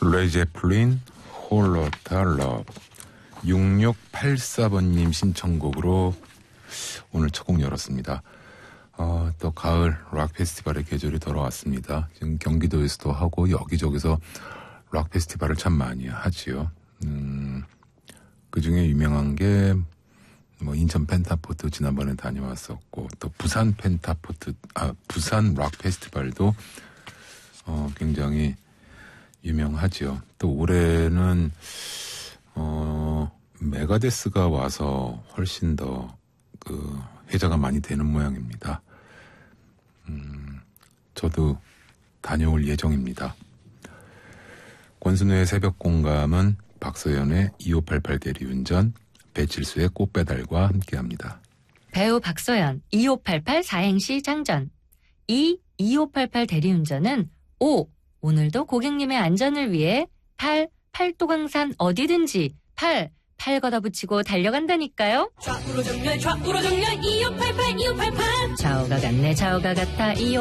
레제플린 홀로타 러브 6684번님 신청곡으로 오늘 첫 곡 열었습니다. 또 가을 락 페스티벌의 계절이 돌아왔습니다. 지금 경기도에서도 하고 여기저기서 락 페스티벌을 참 많이 하지요. 그 중에 유명한 게 뭐 인천 펜타포트 지난번에 다녀왔었고 또 부산 부산 락 페스티벌도 굉장히 유명하지요. 또 올해는 메가데스가 와서 훨씬 더 회자가 많이 되는 모양입니다. 저도 다녀올 예정입니다. 권순우의 새벽 공감은 박서연의 2588 대리운전, 배칠수의 꽃배달과 함께합니다. 배우 박서연 2588 사행시 장전. 2588 대리운전은 오늘도 고객님의 안전을 위해 팔도강산 어디든지 팔 걷어붙이고 달려간다니까요. 좌우로 정렬 2588 좌우가 좌우가 같네 좌우가 같아